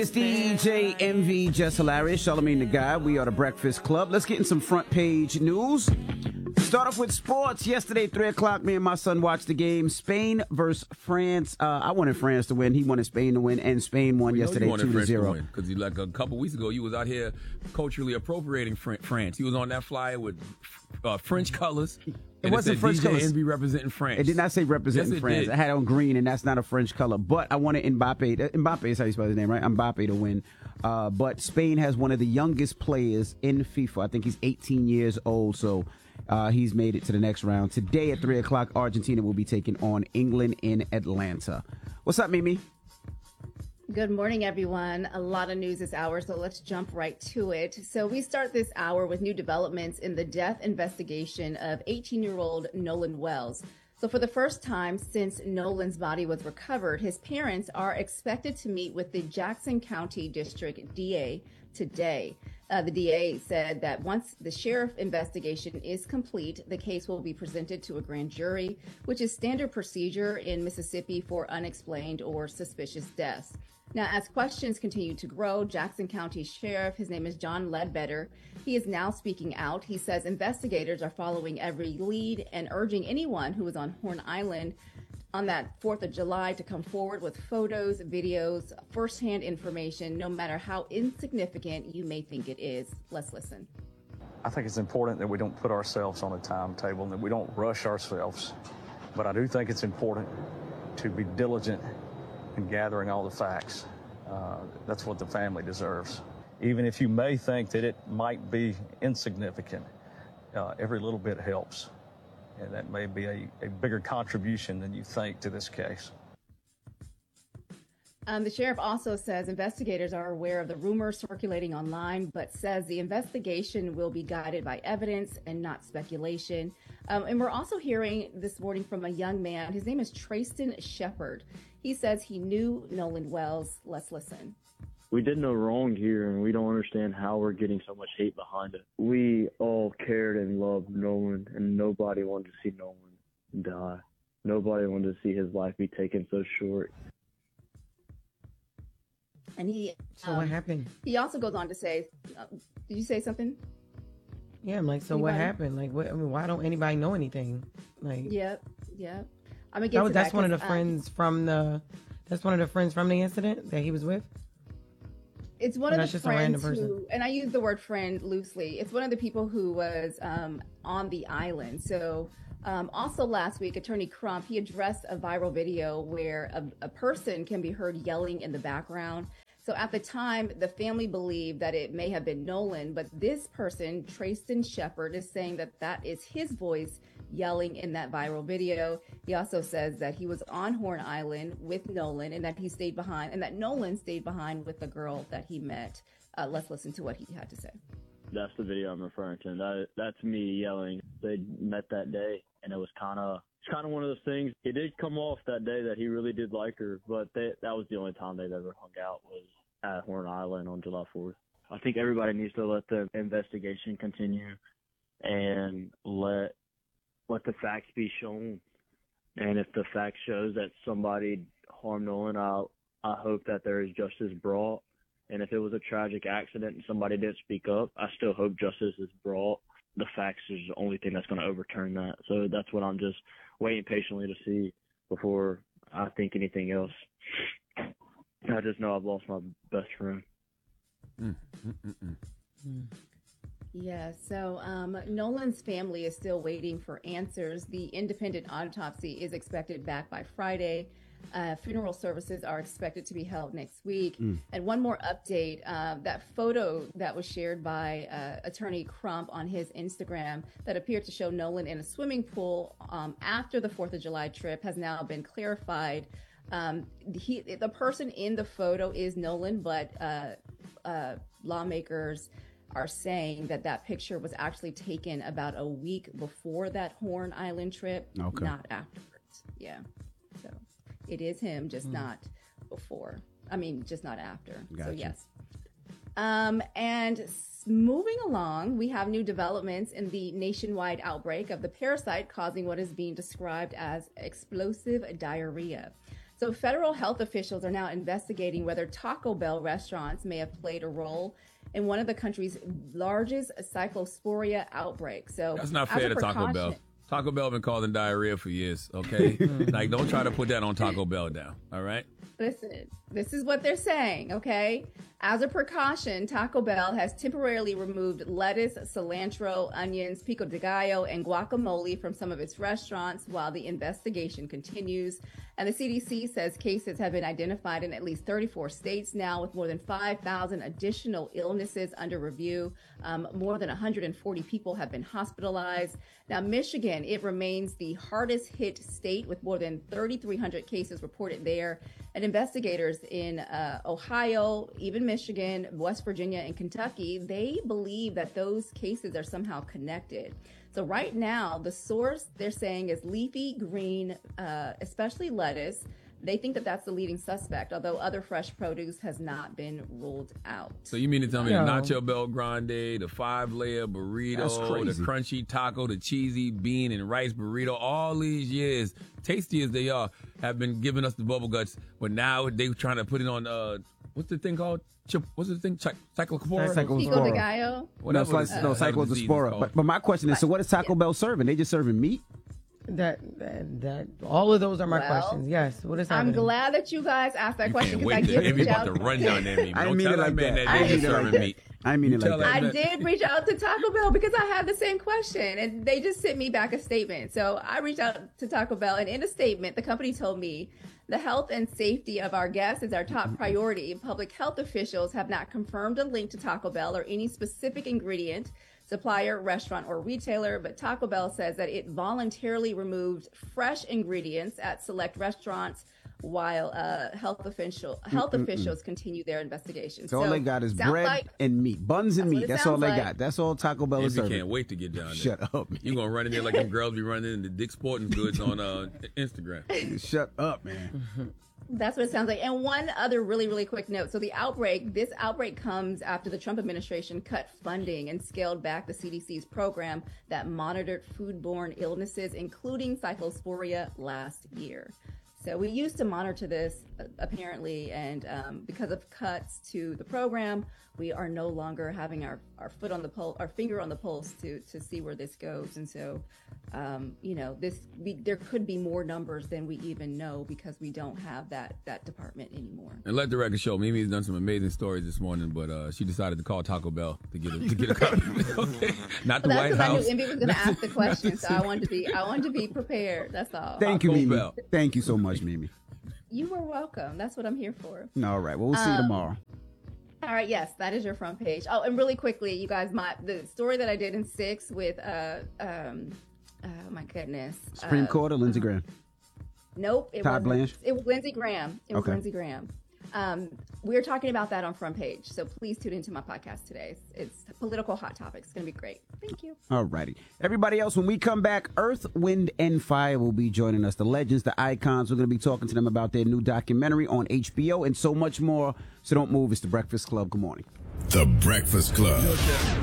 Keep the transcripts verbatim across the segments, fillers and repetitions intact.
It's D J M V, Just Hilarious, Charlamagne the Guy. We are the Breakfast Club. Let's get in some front page news. Start off with sports. Yesterday, three o'clock, me and my son watched the game. Spain versus France. Uh, I wanted France to win. He wanted Spain to win, and Spain won well, yesterday two to zero. Because like a couple weeks ago, you was out here culturally appropriating France. He was on that flyer with uh, French colors. It wasn't French colors. D J Envy representing France. It did not say representing yes, it France. Did. I had on green, and that's not a French color. But I wanted Mbappe. Mbappe is how you spell his name, right? Mbappe to win. Uh, but Spain has one of the youngest players in FIFA. I think he's eighteen years old, so uh, he's made it to the next round. Today at three o'clock, Argentina will be taking on England in Atlanta. What's up, Mimi? Good morning, everyone. A lot of news this hour, so let's jump right to it. So we start this hour with new developments in the death investigation of eighteen-year-old Nolan Wells. So for the first time since Nolan's body was recovered, his parents are expected to meet with the Jackson County District D A today. Uh, the D A said that once the sheriff investigation is complete, the case will be presented to a grand jury, which is standard procedure in Mississippi for unexplained or suspicious deaths. Now, as questions continue to grow, Jackson County Sheriff, his name is John Ledbetter, he is now speaking out. He says investigators are following every lead and urging anyone who is on Horn Island on that fourth of July to come forward with photos, videos, firsthand information, no matter how insignificant you may think it is. Let's listen. I think it's important that we don't put ourselves on a timetable and that we don't rush ourselves. But I do think it's important to be diligent in gathering all the facts. Uh, that's what the family deserves. Even if you may think that it might be insignificant, uh, every little bit helps. And that may be a, a bigger contribution than you think to this case. Um, the sheriff also says investigators are aware of the rumors circulating online, but says the investigation will be guided by evidence and not speculation. Um, and we're also hearing this morning from a young man. His name is Trayston Shepard. He says he knew Nolan Wells. Let's listen. We did no wrong here, and we don't understand how we're getting so much hate behind it. We all cared and loved Nolan, and nobody wanted to see Nolan die. Nobody wanted to see his life be taken so short. And he. So um, what happened? He also goes on to say, uh, "Did you say something?" Yeah, I'm like, so anybody? what happened? Like, what, I mean, why don't anybody know anything? Like, Yep, yep. I'm gonna get that, to was- that's that one of the 'cause, um, friends from the. That's one of the friends from the incident that he was with. It's one Or of that's the just a random friends person? who, and I use the word friend loosely. It's one of the people who was um, on the island. So um, also last week, Attorney Crump, he addressed a viral video where a, a person can be heard yelling in the background. So at the time, the family believed that it may have been Nolan, but this person, Trayston Shepard, is saying that that is his voice yelling in that viral video. He also says that he was on Horn Island with Nolan and that he stayed behind, and that Nolan stayed behind with the girl that he met. Uh, let's listen to what he had to say. That's the video I'm referring to. That that's me yelling. They met that day, and it was kind of it's kind of one of those things. It did come off that day that he really did like her, but they, that was the only time they'd ever hung out was at Horn Island on July fourth. I think everybody needs to let the investigation continue and let let the facts be shown. And if the fact shows that somebody harmed Nolan, I I hope that there is justice brought. And if it was a tragic accident and somebody didn't speak up, I still hope justice is brought. The facts is the only thing that's going to overturn that. So that's what I'm just waiting patiently to see before I think anything else. I just know I've lost my best friend. Mm, mm, mm, mm. Mm. Yeah, so um, Nolan's family is still waiting for answers. The independent autopsy is expected back by Friday. Uh, funeral services are expected to be held next week. Mm. And one more update, uh, that photo that was shared by uh, Attorney Crump on his Instagram that appeared to show Nolan in a swimming pool um, after the fourth of July trip has now been clarified. Um, he, the person in the photo is Nolan, but uh, uh, lawmakers are saying that that picture was actually taken about a week before that Horn Island trip, Okay. not afterwards. Yeah. So it is him, just Mm. not before. I mean, just not after. So Gotcha. yes. Um, and s- moving along, we have new developments in the nationwide outbreak of the parasite causing what is being described as explosive diarrhea. So federal health officials are now investigating whether Taco Bell restaurants may have played a role in one of the country's largest cyclosporia outbreaks. So that's not fair to Taco Bell. Taco Bell been causing diarrhea for years, okay? Like, don't try to put that on Taco Bell now, all right? Listen, this is what they're saying, okay? As a precaution, Taco Bell has temporarily removed lettuce, cilantro, onions, pico de gallo, and guacamole from some of its restaurants while the investigation continues. And the C D C says cases have been identified in at least thirty-four states now, with more than five thousand additional illnesses under review. Um, more than one hundred forty people have been hospitalized. Now, Michigan, it remains the hardest hit state with more than three thousand three hundred cases reported there. And investigators in uh, Ohio, even Michigan, West Virginia, and Kentucky, they believe that those cases are somehow connected. So right now, the source they're saying is leafy green, uh, especially lettuce. They think that that's the leading suspect, although other fresh produce has not been ruled out. So you mean to tell me No. the Nacho Bel Grande, the five-layer burrito, the crunchy taco, the cheesy bean and rice burrito, all these years, tasty as they are, have been giving us the bubble guts, but now they're trying to put it on, uh, what's the thing called? Chip, what's the thing? Cy- Cyclospora? Cyclospora. Pico de gallo. No, Whatever it's like, the- no, whatever the disease is cyclospora. called. But, but my question is, so what is Taco Bell serving? They just serving meat? That, that that all of those are my Well, questions. Yes. What is I'm happening? glad that you guys asked that You question can't because I wait to did Ivy reach about out. to run down there, I didn't mean Don't it tell like that man that. that I they didn't mean it like serving that. meat. I didn't mean You it tell like that. I that- did reach out to Taco Bell because I had the same question and they just sent me back a statement. So I reached out to Taco Bell, and in a statement, the company told me the health and safety of our guests is our top priority. Public health officials have not confirmed a link to Taco Bell or any specific ingredient, supplier, restaurant, or retailer, but Taco Bell says that it voluntarily removed fresh ingredients at select restaurants while uh, health official health Mm-mm-mm. officials continue their investigation. So all they got is sounds bread like- and meat, buns and That's what meat. it That's all sounds they like. got. That's all Taco Bell is Ivy serving. can't wait to get down there. Shut up, man. You gonna run in there like them girls be running into Dick Sporting Goods on uh, Instagram. Shut up, man. That's what it sounds like. And one other really, really quick note. So the outbreak, this outbreak comes after the Trump administration cut funding and scaled back the C D C's program that monitored foodborne illnesses, including cyclosporia, last year. So we used to monitor this, uh, apparently, and um, because of cuts to the program, we are no longer having our, our foot on the pulse, our finger on the pulse to to see where this goes. And so, um, you know, this we, there could be more numbers than we even know because we don't have that that department anymore. And let the record show, Mimi's done some amazing stories this morning, but uh, she decided to call Taco Bell to get a, to get a copy. Okay, not the Well, White that's because I House. knew Envy was going to ask the question, so I wanted to be I wanted to be prepared. That's all. Thank you, Taco Mimi. Bell. Thank you so much, Mimi. You were welcome. That's what I'm here for. All right. Well, we'll see you Um, tomorrow. All right, yes, that is your front page. Oh, and really quickly, you guys, my the story that I did in six with uh um oh my goodness. Supreme uh, Court or Lindsey Graham? Nope, it Todd wasn't. Blanche? It was Lindsey Graham. It was Okay. Lindsey Graham. Um, we're talking about that on front page, so please tune into my podcast today. It's, it's political hot topics. It's going to be great. Thank you. All righty. Everybody else, when we come back, Earth, Wind, and Fire will be joining us. The legends, the icons. We're going to be talking to them about their new documentary on H B O and so much more. So don't move. It's The Breakfast Club. Good morning. The Breakfast Club.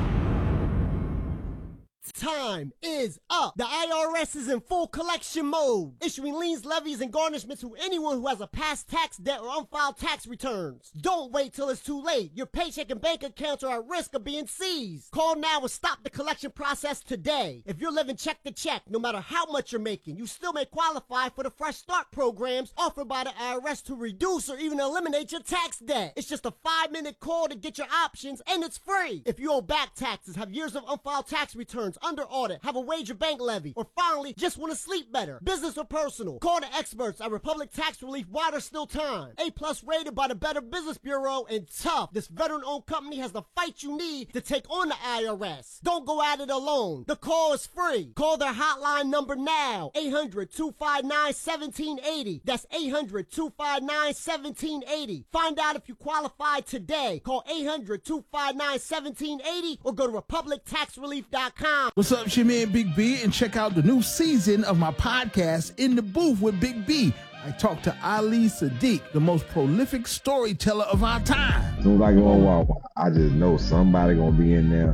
Time is up. The I R S is in full collection mode, issuing liens, levies, and garnishments to anyone who has a past tax debt or unfiled tax returns. Don't wait till it's too late. Your paycheck and bank accounts are at risk of being seized. Call now and stop the collection process today. If you're living check to check, no matter how much you're making, you still may qualify for the Fresh Start programs offered by the I R S to reduce or even eliminate your tax debt. It's just a five-minute call to get your options, and it's free. If you owe back taxes, have years of unfiled tax returns, under audit, have a wage or bank levy, or finally just want to sleep better, business or personal, call the experts at Republic Tax Relief while there's still time. A plus rated by the Better Business Bureau, and tough. This veteran-owned company has the fight you need to take on the I R S. Don't go at it alone. The call is free. Call their hotline number now, eight hundred, two five nine, one seven eight zero. That's eight hundred, two five nine, one seven eight zero. Find out if you qualify today. Call eight hundred, two five nine, one seven eight zero or go to republic tax relief dot com. What's up, it's your man Big B, and check out the new season of my podcast, In the Booth with Big B. I talk to Ali Sadiq, the most prolific storyteller of our time. As soon as I go on Wawa, I just know somebody gonna be in there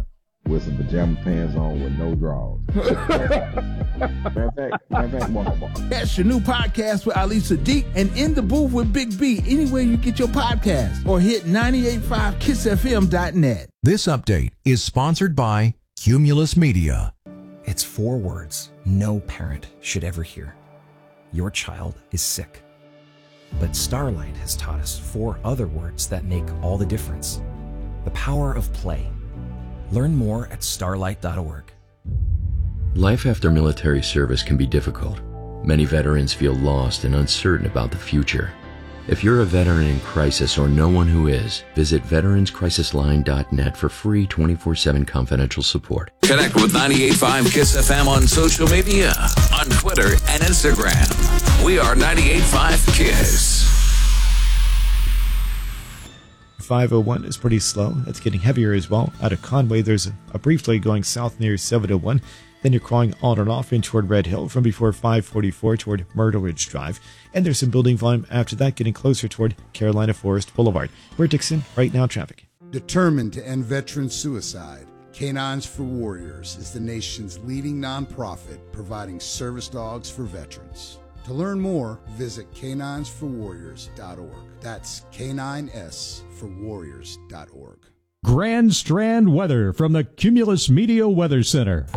with some pajama pants on with no drawers. matter of fact, matter of fact, one more. Catch the new podcast with Ali Sadiq and In the Booth with Big B anywhere you get your podcast or hit ninety-eight point five kiss f m dot net. This update is sponsored by Cumulus Media. It's four words no parent should ever hear. Your child is sick. But Starlight has taught us four other words that make all the difference. The power of play. Learn more at starlight dot org. Life after military service can be difficult. Many veterans feel lost and uncertain about the future. If you're a veteran in crisis or know one who is, visit veterans crisis line dot net for free twenty-four seven confidential support. Connect with ninety-eight point five KISS F M on social media, on Twitter and Instagram. We are ninety-eight point five KISS. five oh one is pretty slow. That's getting heavier as well. Out of Conway, there's a, a brief delay going south near seven oh one. Then you're crawling on and off in toward Red Hill from before five forty-four toward Myrtle Ridge Drive. And there's some building volume after that getting closer toward Carolina Forest Boulevard. We're Dixon, right now traffic. Determined to end veteran suicide, Canines for Warriors is the nation's leading nonprofit providing service dogs for veterans. To learn more, visit canines for warriors dot org. That's K nine S for warriors dot org. Grand Strand weather from the Cumulus Media Weather Center.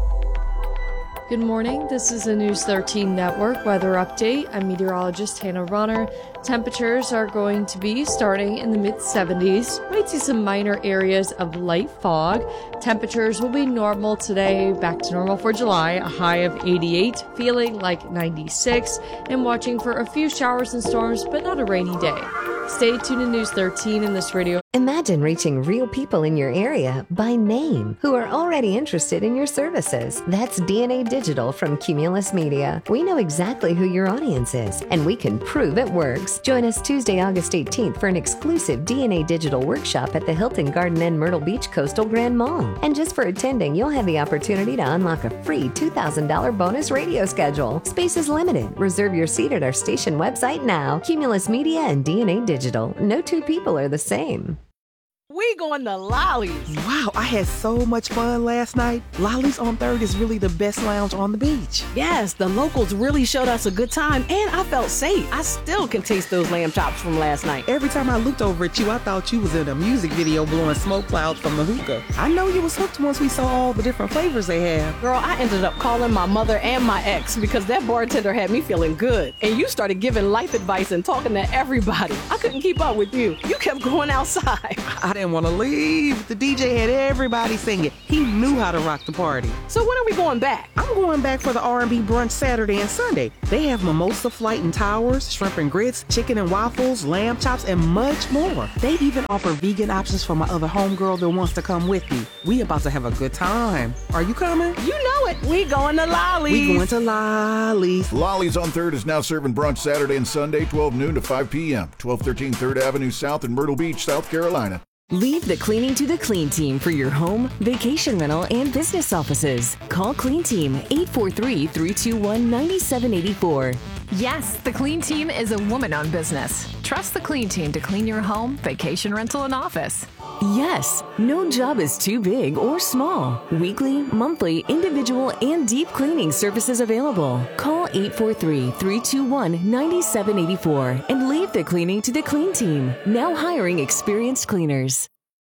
Good morning. This is a News thirteen Network weather update. I'm meteorologist Hannah Runner. Temperatures are going to be starting in the mid seventies. Might see some minor areas of light fog. Temperatures will be normal today, back to normal for July, a high of eighty-eight, feeling like ninety-six, and watching for a few showers and storms, but not a rainy day. Stay tuned to News thirteen in this radio. Imagine reaching real people in your area by name who are already interested in your services. That's D N A Digital from Cumulus Media. We know exactly who your audience is, and we can prove it works. Join us Tuesday, August eighteenth for an exclusive D N A Digital workshop at the Hilton Garden Inn Myrtle Beach Coastal Grand Mall. And just for attending, you'll have the opportunity to unlock a free two thousand dollars bonus radio schedule. Space is limited. Reserve your seat at our station website now. Cumulus Media and D N A Digital. No two people are the same. We going to Lolly's. Wow, I had so much fun last night. Lolly's on third is really the best lounge on the beach. Yes, the locals really showed us a good time, and I felt safe. I still can taste those lamb chops from last night. Every time I looked over at you, I thought you was in a music video blowing smoke clouds from the hookah. I know you was hooked once we saw all the different flavors they have. Girl, I ended up calling my mother and my ex because that bartender had me feeling good. And you started giving life advice and talking to everybody. I couldn't keep up with you. You kept going outside. I didn't want to leave. The D J had everybody singing. He knew how to rock the party. So when are we going back? I'm going back for the R and B brunch Saturday and Sunday. They have mimosa flight and towers, shrimp and grits, chicken and waffles, lamb chops, and much more. They even offer vegan options for my other homegirl that wants to come with me. We about to have a good time. Are you coming? You know it. We going to Lolly's. We going to Lolly's. Lolly's on third is now serving brunch Saturday and Sunday, twelve noon to five p.m. twelve thirteen third Avenue South in Myrtle Beach, South Carolina. Leave the cleaning to the Clean Team for your home, vacation rental, and business offices. Call Clean Team eight four three, three two one, nine seven eight four. Yes, the Clean Team is a woman-owned business. Trust the Clean Team to clean your home, vacation rental, and office. Yes, no job is too big or small. Weekly, monthly, individual, and deep cleaning services available. Call eight four three, three two one, nine seven eight four and leave the cleaning to the Clean Team. Now hiring experienced cleaners.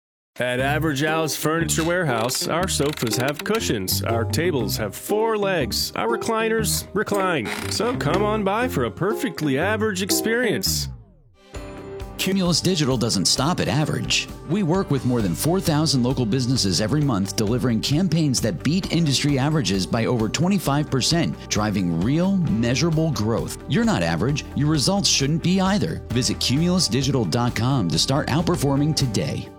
At Average Al's Furniture Warehouse, our sofas have cushions, our tables have four legs, our recliners recline. So come on by for a perfectly average experience. Cumulus Digital doesn't stop at average. We work with more than four thousand local businesses every month, delivering campaigns that beat industry averages by over twenty-five percent, driving real, measurable growth. You're not average. Your results shouldn't be either. Visit cumulus digital dot com to start outperforming today.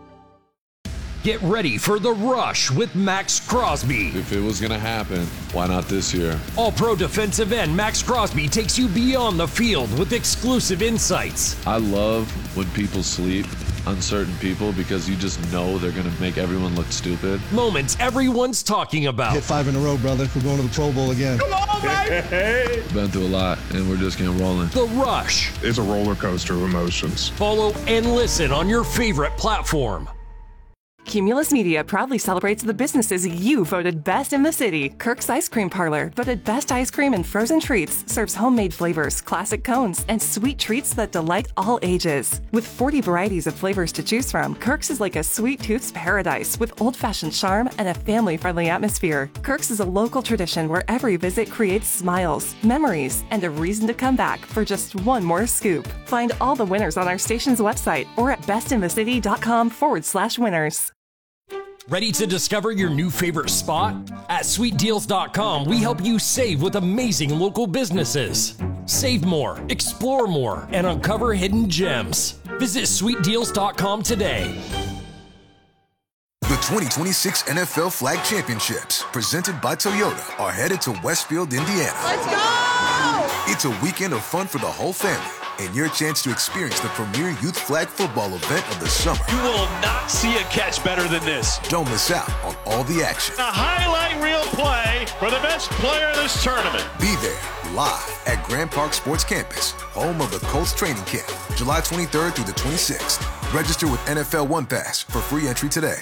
Get ready for The Rush with Max Crosby. If it was going to happen, why not this year? All-pro defensive end Max Crosby takes you beyond the field with exclusive insights. I love when people sleep, uncertain people, because you just know they're going to make everyone look stupid. Moments everyone's talking about. Hit five in a row, brother. We're going to the Pro Bowl again. Come on, baby! Been through a lot, and we're just getting rolling. The Rush is a roller coaster of emotions. Follow and listen on your favorite platform. Cumulus Media proudly celebrates the businesses you voted best in the city. Kirk's Ice Cream Parlor, voted best ice cream and frozen treats, serves homemade flavors, classic cones, and sweet treats that delight all ages. With forty varieties of flavors to choose from, Kirk's is like a sweet tooth's paradise with old-fashioned charm and a family-friendly atmosphere. Kirk's is a local tradition where every visit creates smiles, memories, and a reason to come back for just one more scoop. Find all the winners on our station's website or at bestinthecity.com forward slash winners. Ready to discover your new favorite spot? At sweet deals dot com, we help you save with amazing local businesses. Save more, explore more, and uncover hidden gems. Visit sweet deals dot com today. The twenty twenty-six N F L Flag Championships, presented by Toyota, are headed to Westfield, Indiana. Let's go! It's a weekend of fun for the whole family, and your chance to experience the premier youth flag football event of the summer. You will not see a catch better than this. Don't miss out on all the action. A highlight reel play for the best player of this tournament. Be there, live at Grand Park Sports Campus, home of the Colts training camp, July twenty-third through the twenty-sixth. Register with N F L One Pass for free entry today.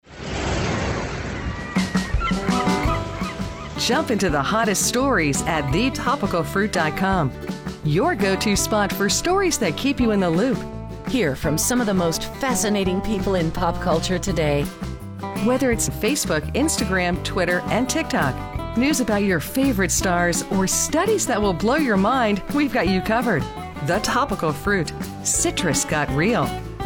Jump into the hottest stories at the topical fruit dot com. Your go-to spot for stories that keep you in the loop. Hear from some of the most fascinating people in pop culture today. Whether it's Facebook, Instagram, Twitter, and TikTok, news about your favorite stars, or studies that will blow your mind, we've got you covered. The Topical Fruit. Citrus got real.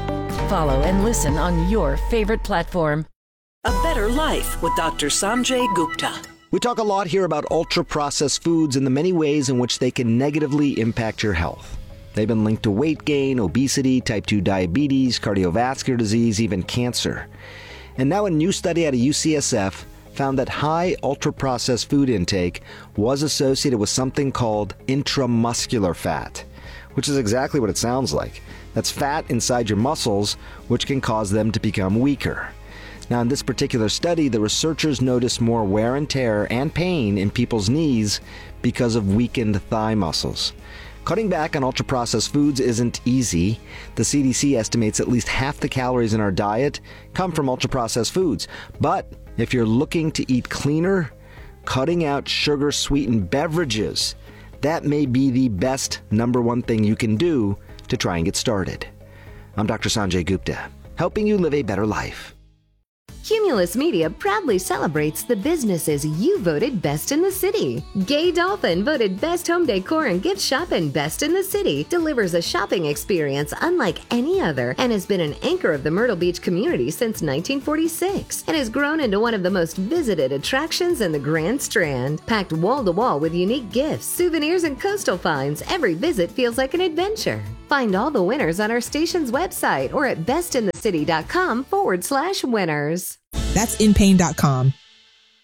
Follow and listen on your favorite platform. A Better Life with Doctor Sanjay Gupta. We talk a lot here about ultra-processed foods and the many ways in which they can negatively impact your health. They've been linked to weight gain, obesity, type two diabetes, cardiovascular disease, even cancer. And now a new study out of U C S F found that high ultra-processed food intake was associated with something called intramuscular fat, which is exactly what it sounds like. That's fat inside your muscles, which can cause them to become weaker. Now, in this particular study, the researchers noticed more wear and tear and pain in people's knees because of weakened thigh muscles. Cutting back on ultra-processed foods isn't easy. The C D C estimates at least half the calories in our diet come from ultra-processed foods. But if you're looking to eat cleaner, cutting out sugar-sweetened beverages, that may be the best number one thing you can do to try and get started. I'm Doctor Sanjay Gupta, helping you live a better life. Cumulus Media proudly celebrates the businesses you voted best in the city. Gay Dolphin, voted best home decor and gift shop and best in the city, delivers a shopping experience unlike any other and has been an anchor of the Myrtle Beach community since nineteen forty-six and has grown into one of the most visited attractions in the Grand Strand. Packed wall to wall with unique gifts, souvenirs, and coastal finds, every visit feels like an adventure. Find all the winners on our station's website or at bestinthecity.com forward slash winners. That's in pain dot com.